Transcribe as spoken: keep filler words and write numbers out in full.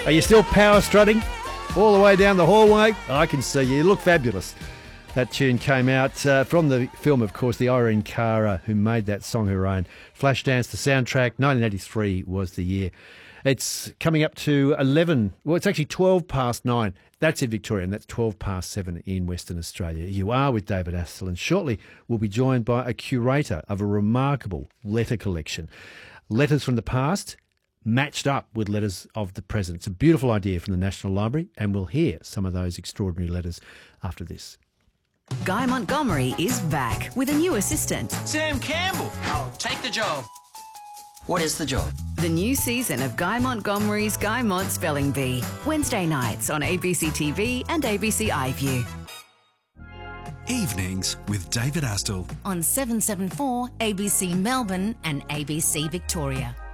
Are you still power strutting all the way down the hallway? I can see you. You look fabulous. That tune came out uh, from the film, of course, the Irene Cara, who made that song her own. Flashdance, the soundtrack, nineteen eighty-three was the year. It's coming up to eleven, well, it's actually twelve past nine. That's in Victoria, and that's twelve past seven in Western Australia. You are with David Astle, and shortly we'll be joined by a curator of a remarkable letter collection. Letters from the past matched up with letters of the present. It's a beautiful idea from the National Library, and we'll hear some of those extraordinary letters after this. Guy Montgomery is back with a new assistant. Sam Campbell. I'll take the job. What is the job? The new season of Guy Montgomery's Guy Mont Spelling Bee. Wednesday nights on A B C T V and A B C iView. Evenings with David Astle on seven seven four A B C Melbourne and A B C Victoria.